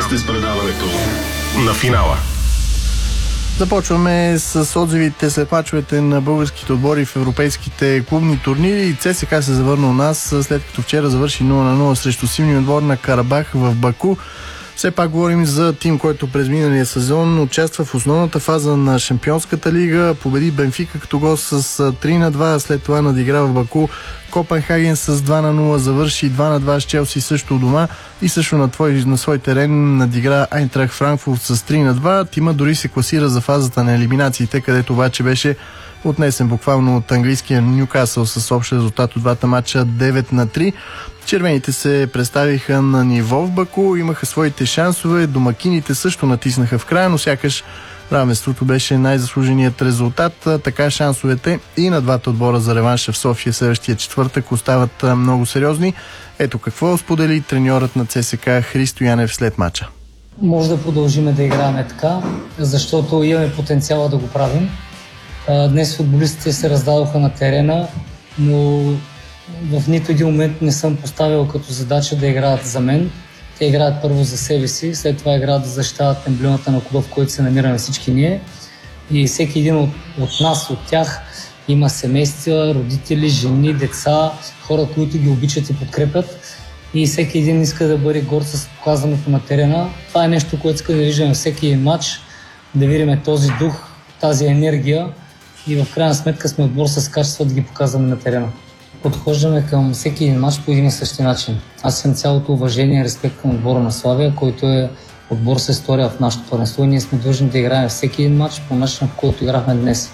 сте с предаването на финала. Започваме с отзивите след мачовете на българските отбори в европейските клубни турнири. ЦСКА се завърна у нас, след като вчера завърши 0-0 срещу силния отбор на Карабах в Баку. Все пак говорим за тим, който през миналия сезон участва в основната фаза на Шампионската лига. Победи Бенфика като гост с 3-2, след това надигра в Баку Копенхаген с 2-0, завърши 2-2 с Челси също у дома и също на свой терен надигра Айнтрахт Франкфурт с 3-2. Тима дори се класира за фазата на елиминациите, където обаче беше отнесен буквално от английския Нюкасъл с общ резултат от двата матча 9-3. Червените се представиха на ниво в Баку, имаха своите шансове, домакините също натиснаха в края, но сякаш равенството беше най-заслуженият резултат. Така шансовете и на двата отбора за реванша в София следващия четвъртък остават много сериозни. Ето какво сподели треньорът на ЦСКА Христо Янев след мача. Може да продължим да играем така, защото имаме потенциала да го правим. Днес футболистите се раздадоха на терена, но в нито един момент не съм поставил като задача да играят за мен. Те играят първо за себе си, след това играят да защитават емблемата на клуба, в който се намираме всички ние. И всеки един от нас, от тях, има семейства, родители, жени, деца, хора, които ги обичат и подкрепят. И всеки един иска да бъде горд с показването на терена. Това е нещо, което иска да виждаме всеки матч, да видим този дух, тази енергия и в крайна сметка сме отбор с качество да ги показваме на терена. Подхождаме към всеки един мач по един и същи начин. Аз съм цялото уважение и респект към отбора на Славия, който е отбор с история в нашото първенство и ние сме длъжни да играем всеки един мач по начина, в който играхме днес.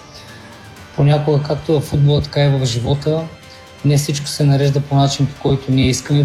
Понякога, както в футбола, така и в живота, не всичко се нарежда по начин, по който ние искаме.